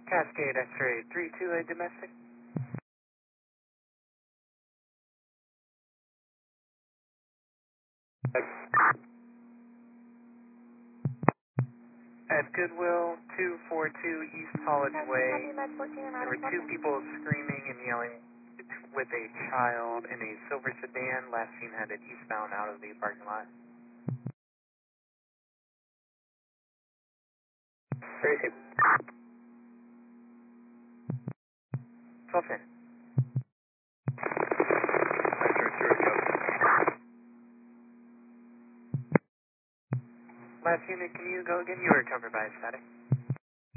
Cascade X-ray 328 domestic. At Goodwill 242 East College Way, there were two people screaming and yelling with a child in a silver sedan. Last seen headed eastbound out of the parking lot. 32. 1210. Last unit, can you go again? You were covered by a static.